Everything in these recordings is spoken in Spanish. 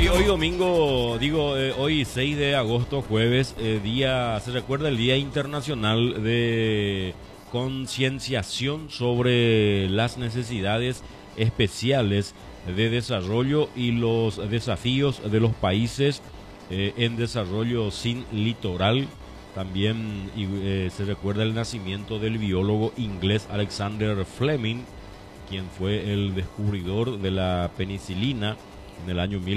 hoy domingo, hoy 6 de agosto, jueves, se recuerda el Día Internacional de Concienciación sobre las necesidades especiales de desarrollo y los desafíos de los países en desarrollo sin litoral. También se recuerda el nacimiento del biólogo inglés Alexander Fleming, quien fue el descubridor de la penicilina en el año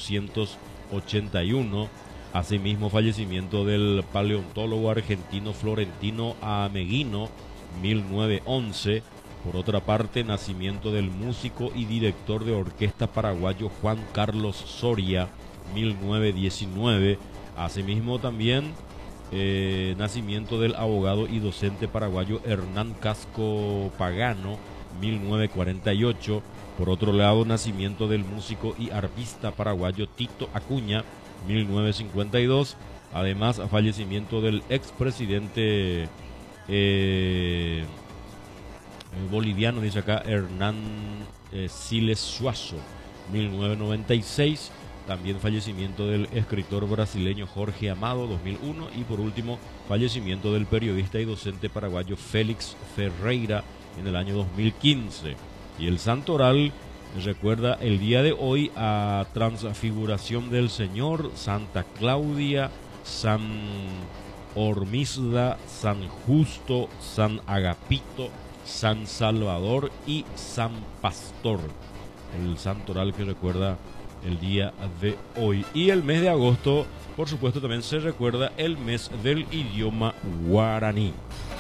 1881. Asimismo, fallecimiento del paleontólogo argentino Florentino Ameghino, 1911. Por otra parte, nacimiento del músico y director de orquesta paraguayo Juan Carlos Soria, 1919. Asimismo, también nacimiento del abogado y docente paraguayo Hernán Casco Pagano, 1948. Por otro lado, nacimiento del músico y arpista paraguayo Tito Acuña, 1952. Además, fallecimiento del expresidente boliviano, dice acá, Hernán Siles Suazo, 1996. También fallecimiento del escritor brasileño Jorge Amado, 2001. Y por último, fallecimiento del periodista y docente paraguayo Félix Ferreira en el año 2015. Y el santoral recuerda el día de hoy a Transfiguración del Señor, Santa Claudia, San Hormisda, San Justo, San Agapito, San Salvador y San Pastor. El santoral que recuerda el día de hoy. Y el mes de agosto, por supuesto, también se recuerda el mes del idioma guaraní.